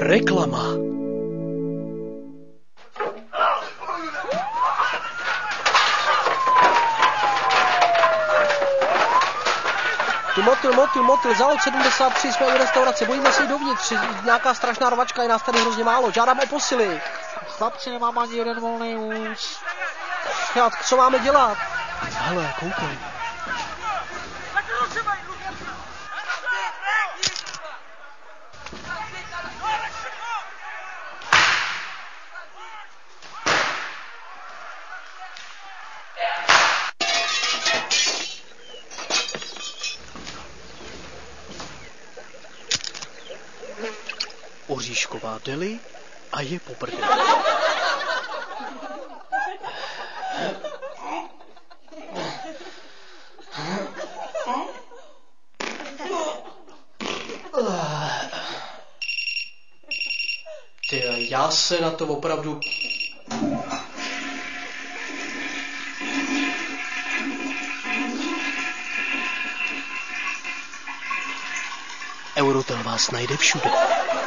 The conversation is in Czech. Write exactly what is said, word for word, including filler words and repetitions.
Reklama. Tu motil, motil, motil, zalog sedmdesát tři, jsme u restaurace, bojíme se jít dovnitř, nějaká strašná rvačka, je nás tady hrozně málo, žádám o posily. Chlapci, nemám ani jeden volný vůz. Jak, co máme dělat? Hele, koukej. Oříšková deli a je po prdeli. Ty, já se na to opravdu... Eurotel vás najde všude.